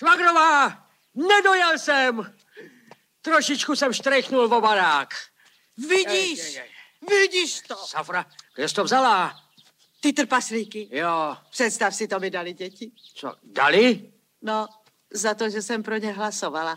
Švagrová, nedojel jsem. Trošičku jsem štrejchnul v barák. Vidíš to? Safra, kde jsi to vzala? Ty trpaslíky. Jo. Představ si, to mi dali děti. Co, dali? No, za to, že jsem pro ně hlasovala.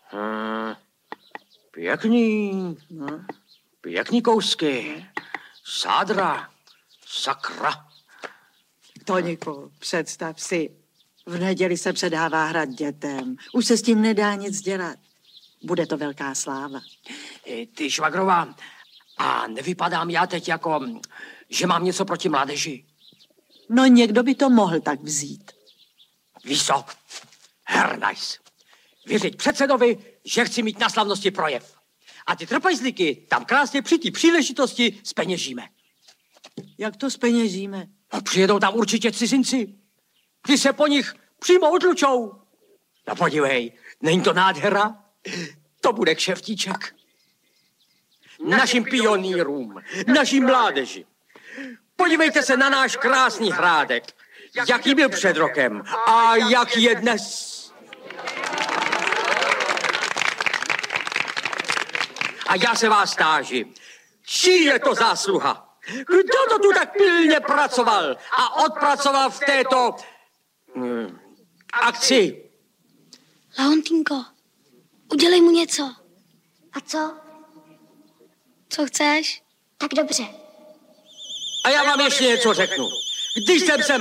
Pěkný. Pěkný kousky. Sádra. Sakra. Toníku, představ si, v neděli se předává hrad dětem. Už se s tím nedá nic dělat. Bude to velká sláva. Ty, Švagrová, a nevypadám já teď jako, že mám něco proti mládeži? No někdo by to mohl tak vzít. Víš co? Hernajs. Věřit předsedovi, že chci mít na slavnosti projev. A ty trpajzlíky tam krásně při té příležitosti zpeněžíme. Jak to zpeněžíme? No, přijedou tam určitě cizinci. Ty se po nich přímo odlučou. No podívej, není to nádhera? To bude kšeftíček. Našim pionýrům, naší mládeži. Podívejte se na náš krásný hrádek. Jaký byl před rokem a jaký je dnes. A já se vás táži. Čí je to zásluha? Kdo to tu tak pilně pracoval a odpracoval v této akci? Leontýnko, udělej mu něco. A co? Co chceš? Tak dobře. A já vám ještě něco řeknu. Když jsem sem.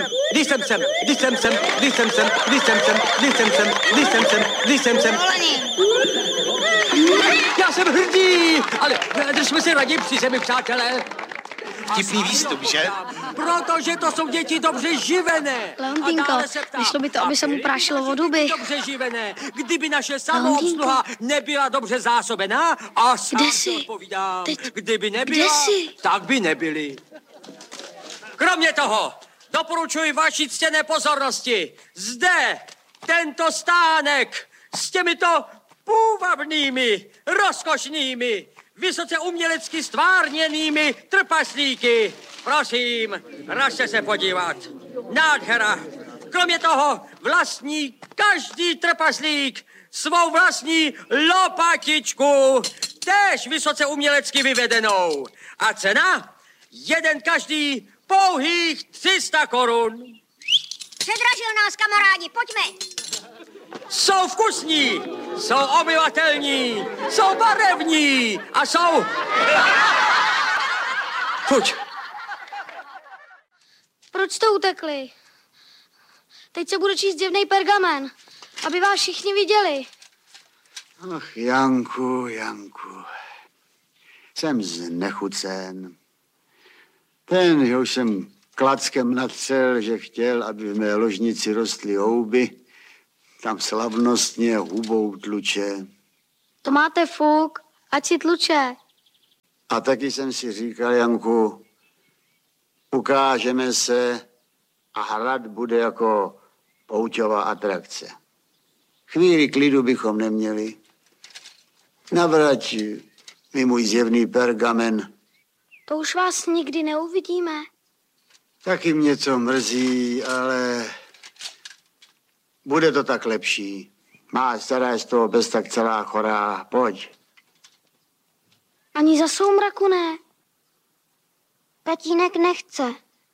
Já jsem hrdý, ale držme se raději při zemi, přátelé. Vtipný výstup, že? Protože to jsou děti dobře živené. Leontýnko, vyšlo by to, aby se mu prášilo o duby. Dobře živené. Kdyby naše samoobsluha nebyla dobře zásobená, a sám si odpovídám, kdyby nebyla, tak by nebyli. Kromě toho, doporučuji vaší ctěné pozornosti. Zde tento stánek s těmito půvabnými, rozkošnými, vysoce umělecky stvárněnými trpaslíky. Prosím, ražte se podívat. Nádhera. Kromě toho vlastní každý trpaslík svou vlastní lopatičku, též vysoce umělecky vyvedenou. A cena? Jeden každý pouhých 300 korun. Předražil nás, kamarádi, pojďme. Jsou vkusní, jsou obyvatelní, jsou barevní a jsou... Pojď. Proč jste utekli? Teď se budu číst divnej pergamen, aby vás všichni viděli. Ach, Janku. Jsem znechucen. Ten, jehož jsem klackem natřel, že chtěl, aby v mé ložnici rostly houby, tam slavnostně hubou tluče. To máte fuk, ať si tluče. A taky jsem si říkal, Janku, ukážeme se a hrad bude jako pouťová atrakce. Chvíli klidu bychom neměli. Navrať mi můj zjevný pergamen. To už vás nikdy neuvidíme. Taky mě to mrzí, ale bude to tak lepší. Má stará je z toho bez tak celá chorá. Pojď. Ani za soumraku ne. Tatínek nechce.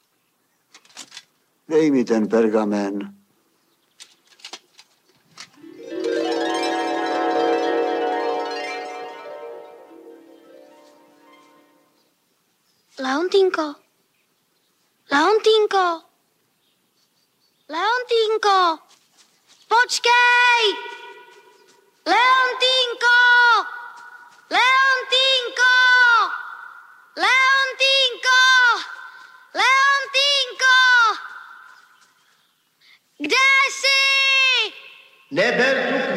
Dej mi ten pergamen. Leontýnko. Počkej! Leontýnko! Kde jsi? Neber tu